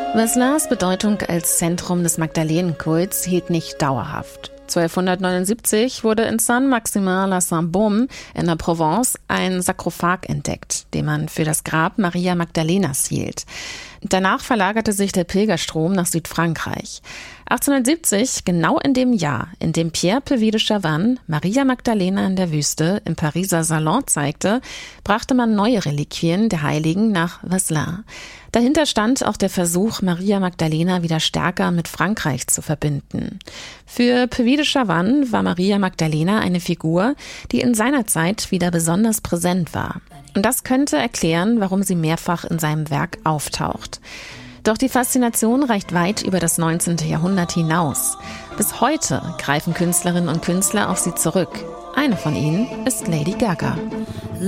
Veslins Bedeutung als Zentrum des Magdalenenkults hielt nicht dauerhaft. 1279 wurde in Saint-Maximin-la-Saint-Baume in der Provence ein Sarkophag entdeckt, den man für das Grab Maria Magdalenas hielt. Danach verlagerte sich der Pilgerstrom nach Südfrankreich. 1870, genau in dem Jahr, in dem Pierre Puvis de Chavannes Maria Magdalena in der Wüste im Pariser Salon zeigte, brachte man neue Reliquien der Heiligen nach Veslins. Dahinter stand auch der Versuch, Maria Magdalena wieder stärker mit Frankreich zu verbinden. Für Puvis de Chavannes war Maria Magdalena eine Figur, die in seiner Zeit wieder besonders präsent war. Und das könnte erklären, warum sie mehrfach in seinem Werk auftaucht. Doch die Faszination reicht weit über das 19. Jahrhundert hinaus. Bis heute greifen Künstlerinnen und Künstler auf sie zurück. Eine von ihnen ist Lady Gaga.